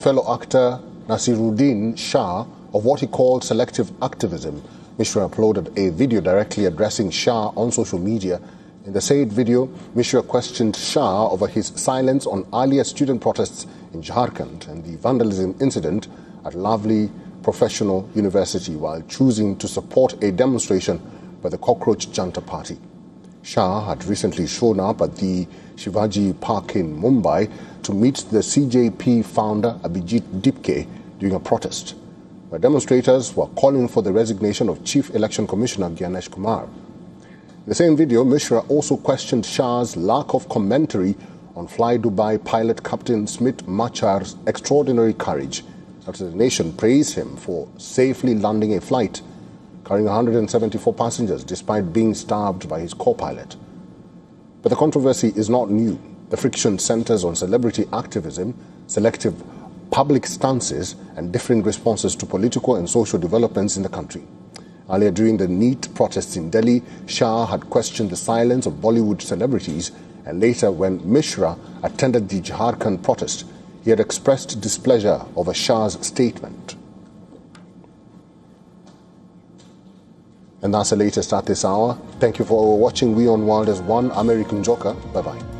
Fellow actor Naseeruddin Shah of what he called selective activism. Mishra uploaded a video directly addressing Shah on social media. In the said video, Mishra questioned Shah over his silence on earlier student protests in Jharkhand and the vandalism incident at Lovely Professional University while choosing to support a demonstration by the Cockroach Janta Party. Shah had recently shown up at the Shivaji Park in Mumbai to meet the CJP founder Abhijit Dipke during a protest, where demonstrators were calling for the resignation of Chief Election Commissioner Gyanesh Kumar. In the same video, Mishra also questioned Shah's lack of commentary on Fly Dubai pilot Captain Smit Machar's extraordinary courage after the nation praised him for safely landing a flight carrying 174 passengers despite being starved by his co-pilot. But the controversy is not new. The friction centers on celebrity activism, selective public stances, and differing responses to political and social developments in the country. Earlier during the NEET protests in Delhi, Shah had questioned the silence of Bollywood celebrities, and later when Mishra attended the Jharkhand protest, he had expressed displeasure over Shah's statement. And that's the latest at this hour. Thank you for watching WION World as One American Joker. Bye-bye.